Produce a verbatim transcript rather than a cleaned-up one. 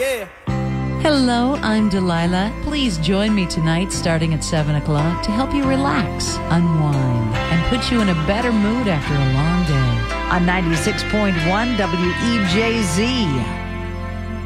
Yeah. Hello, I'm Delilah. Please join me tonight starting at seven o'clock to help you relax, unwind, and put you in a better mood after a long day. On ninety-six point one W E J Z.